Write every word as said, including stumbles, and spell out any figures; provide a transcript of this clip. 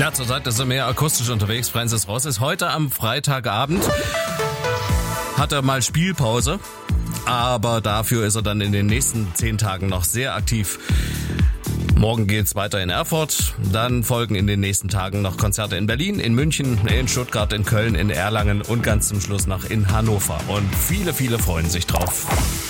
Ja, zurzeit ist er mehr akustisch unterwegs. Francis Ross ist heute am Freitagabend. Hat er mal Spielpause, aber dafür ist er dann in den nächsten zehn Tagen noch sehr aktiv. Morgen geht's weiter in Erfurt, dann folgen in den nächsten Tagen noch Konzerte in Berlin, in München, in Stuttgart, in Köln, in Erlangen und ganz zum Schluss noch in Hannover. Und viele, viele freuen sich drauf.